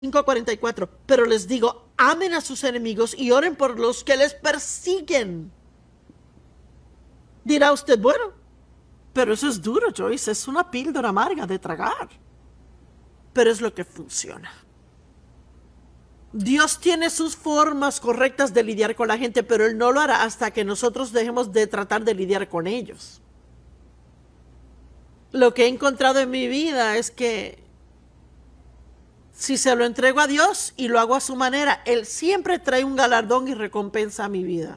5:44. Pero les digo, amen a sus enemigos y oren por los que les persiguen. Dirá usted, bueno, pero eso es duro, Joyce, es una píldora amarga de tragar. Pero es lo que funciona. Dios tiene sus formas correctas de lidiar con la gente, pero Él no lo hará hasta que nosotros dejemos de tratar de lidiar con ellos. Lo que he encontrado en mi vida es que si se lo entrego a Dios y lo hago a su manera, Él siempre trae un galardón y recompensa a mi vida.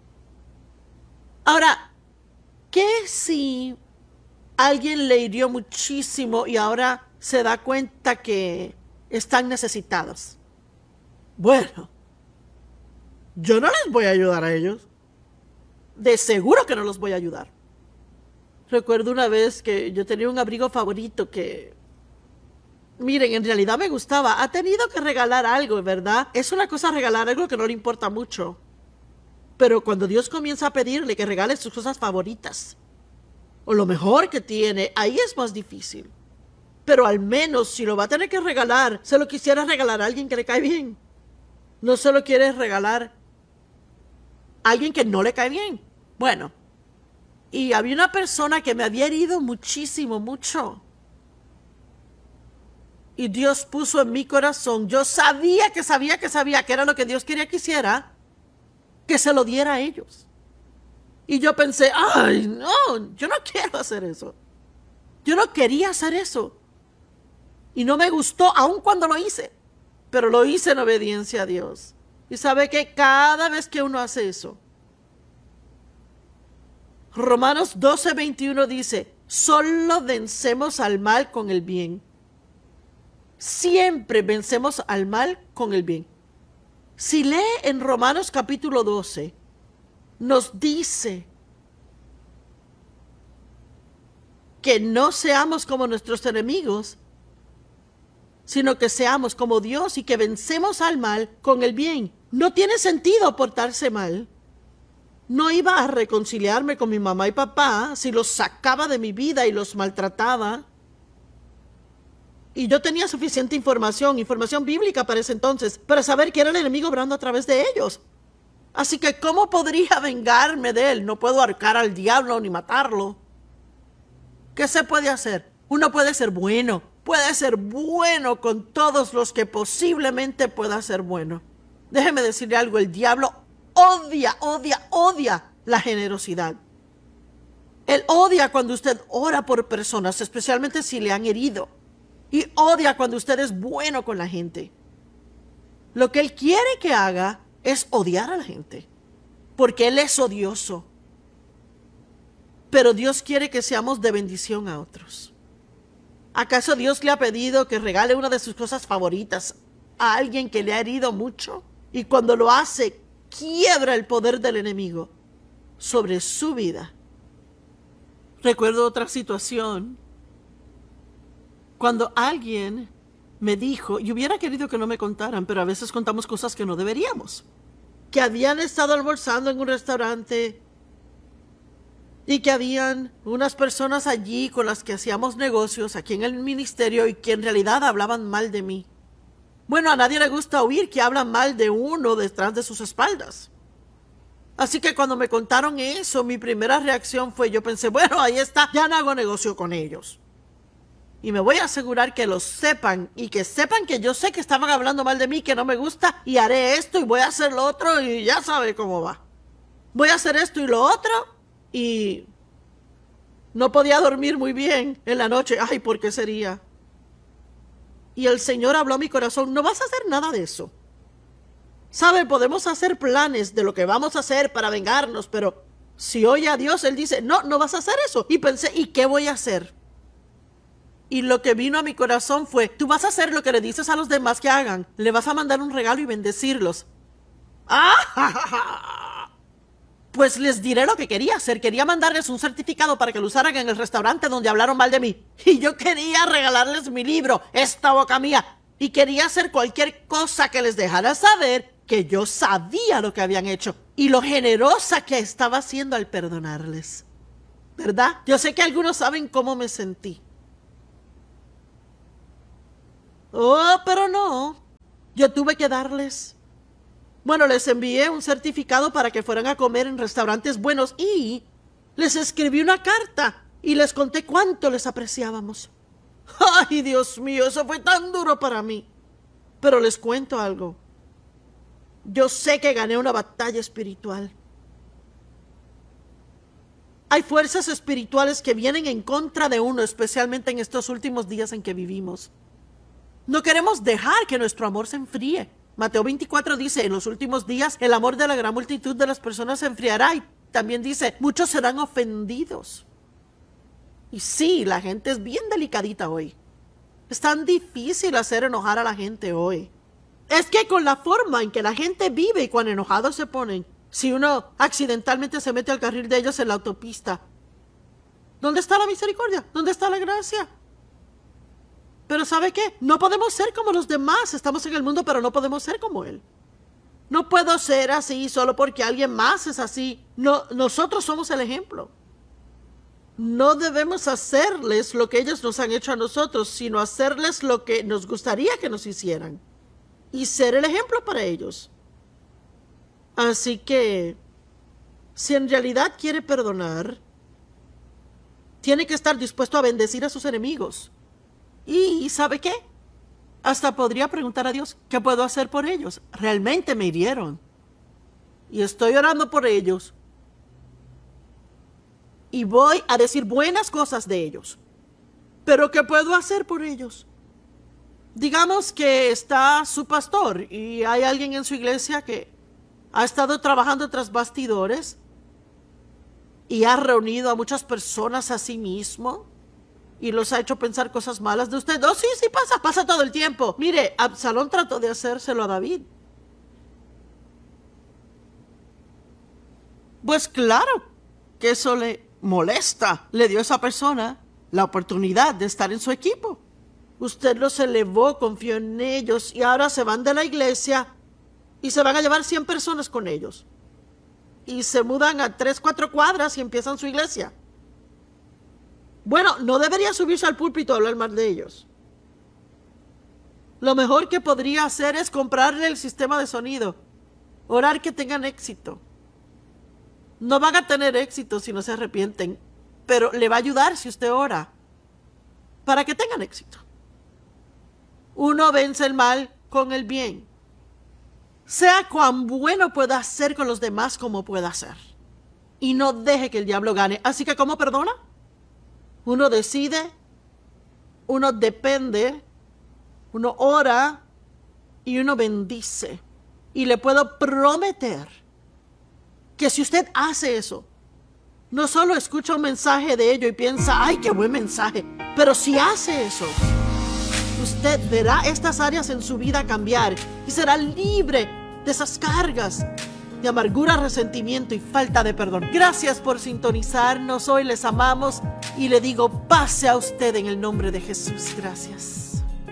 Ahora, ¿qué si alguien le hirió muchísimo y ahora se da cuenta que están necesitados? Bueno, yo no les voy a ayudar a ellos. De seguro que no los voy a ayudar. Recuerdo una vez que yo tenía un abrigo favorito que, miren, en realidad me gustaba. Ha tenido que regalar algo, ¿verdad? Es una cosa regalar algo que no le importa mucho. Pero cuando Dios comienza a pedirle que regale sus cosas favoritas, o lo mejor que tiene, ahí es más difícil. Pero al menos si lo va a tener que regalar, se lo quisiera regalar a alguien que le cae bien. No se lo quiere regalar a alguien que no le cae bien. Bueno, y había una persona que me había herido muchísimo, mucho. Y Dios puso en mi corazón, yo sabía que era lo que Dios quería que hiciera, que se lo diera a ellos. Y yo pensé, ay, no, yo no quiero hacer eso. Yo no quería hacer eso. Y no me gustó, aun cuando lo hice. Pero lo hice en obediencia a Dios. Y sabe que cada vez que uno hace eso, Romanos 12:21 dice, solo vencemos al mal con el bien. Siempre vencemos al mal con el bien. Si lee en Romanos capítulo 12, nos dice que no seamos como nuestros enemigos, sino que seamos como Dios y que vencemos al mal con el bien. No tiene sentido portarse mal. No iba a reconciliarme con mi mamá y papá si los sacaba de mi vida y los maltrataba. Y yo tenía suficiente información bíblica para ese entonces, para saber que era el enemigo obrando a través de ellos. Así que, ¿cómo podría vengarme de él? No puedo ahorcar al diablo ni matarlo. ¿Qué se puede hacer? Uno puede ser bueno con todos los que posiblemente pueda ser bueno. Déjeme decirle algo, el diablo odia la generosidad. Él odia cuando usted ora por personas, especialmente si le han herido. Y odia cuando usted es bueno con la gente. Lo que él quiere que haga es odiar a la gente, porque él es odioso. Pero Dios quiere que seamos de bendición a otros. ¿Acaso Dios le ha pedido que regale una de sus cosas favoritas a alguien que le ha herido mucho? Y cuando lo hace, quiebra el poder del enemigo sobre su vida. Recuerdo otra situación, cuando alguien me dijo, y hubiera querido que no me contaran, pero a veces contamos cosas que no deberíamos, que habían estado almorzando en un restaurante y que habían unas personas allí con las que hacíamos negocios aquí en el ministerio y que en realidad hablaban mal de mí. Bueno, a nadie le gusta oír que hablan mal de uno detrás de sus espaldas. Así que cuando me contaron eso, mi primera reacción fue, yo pensé, bueno, ahí está, ya no hago negocio con ellos. Y me voy a asegurar que lo sepan y que sepan que yo sé que estaban hablando mal de mí, que no me gusta, y haré esto y voy a hacer lo otro y ya sabe cómo va. Voy a hacer esto y lo otro y no podía dormir muy bien en la noche. Ay, ¿por qué sería? Y el Señor habló a mi corazón, no vas a hacer nada de eso. ¿Sabe? Podemos hacer planes de lo que vamos a hacer para vengarnos, pero si oye a Dios, Él dice, no, no vas a hacer eso. Y pensé, ¿y qué voy a hacer? Y lo que vino a mi corazón fue, tú vas a hacer lo que le dices a los demás que hagan. Le vas a mandar un regalo y bendecirlos. ¡Ah! Pues les diré lo que quería hacer. Quería mandarles un certificado para que lo usaran en el restaurante donde hablaron mal de mí. Y yo quería regalarles mi libro, Esta Boca Mía. Y quería hacer cualquier cosa que les dejara saber que yo sabía lo que habían hecho y lo generosa que estaba siendo al perdonarles. ¿Verdad? Yo sé que algunos saben cómo me sentí. Oh, pero no. Yo tuve que darles... Bueno, les envié un certificado para que fueran a comer en restaurantes buenos y les escribí una carta y les conté cuánto les apreciábamos. ¡Ay, Dios mío! Eso fue tan duro para mí. Pero les cuento algo. Yo sé que gané una batalla espiritual. Hay fuerzas espirituales que vienen en contra de uno, especialmente en estos últimos días en que vivimos. No queremos dejar que nuestro amor se enfríe. Mateo 24 dice, en los últimos días el amor de la gran multitud de las personas se enfriará. Y también dice, muchos serán ofendidos. Y sí, la gente es bien delicadita hoy. Es tan difícil hacer enojar a la gente hoy. Es que con la forma en que la gente vive y cuán enojados se ponen, si uno accidentalmente se mete al carril de ellos en la autopista, ¿dónde está la misericordia? ¿Dónde está la gracia? Pero ¿sabe qué? No podemos ser como los demás. Estamos en el mundo, pero no podemos ser como Él. No puedo ser así solo porque alguien más es así. No, nosotros somos el ejemplo. No debemos hacerles lo que ellos nos han hecho a nosotros, sino hacerles lo que nos gustaría que nos hicieran. Y ser el ejemplo para ellos. Así que, si en realidad quiere perdonar, tiene que estar dispuesto a bendecir a sus enemigos. Y ¿sabe qué? Hasta podría preguntar a Dios, ¿qué puedo hacer por ellos? Realmente me hirieron. Y estoy orando por ellos. Y voy a decir buenas cosas de ellos. ¿Pero qué puedo hacer por ellos? Digamos que está su pastor y hay alguien en su iglesia que ha estado trabajando tras bastidores y ha reunido a muchas personas a sí mismo y los ha hecho pensar cosas malas de usted. Oh, sí, pasa todo el tiempo. Mire, Absalón trató de hacérselo a David. Pues claro que eso le molesta. Le dio a esa persona la oportunidad de estar en su equipo. Usted los elevó, confió en ellos y ahora se van de la iglesia y se van a llevar 100 personas con ellos. Y se mudan a 3, 4 cuadras y empiezan su iglesia. Bueno, no debería subirse al púlpito a hablar mal de ellos. Lo mejor que podría hacer es comprarle el sistema de sonido. Orar que tengan éxito. No van a tener éxito si no se arrepienten, pero le va a ayudar si usted ora para que tengan éxito. Uno vence el mal con el bien. Sea cuán bueno pueda ser con los demás como pueda ser. Y no deje que el diablo gane. Así que, ¿cómo perdona? Uno decide, uno depende, uno ora y uno bendice. Y le puedo prometer que si usted hace eso, no solo escucha un mensaje de ello y piensa, ¡ay, qué buen mensaje! Pero si hace eso, usted verá estas áreas en su vida cambiar y será libre de esas cargas de amargura, resentimiento y falta de perdón. Gracias por sintonizarnos. Hoy les amamos y le digo, pase a usted en el nombre de Jesús. Gracias.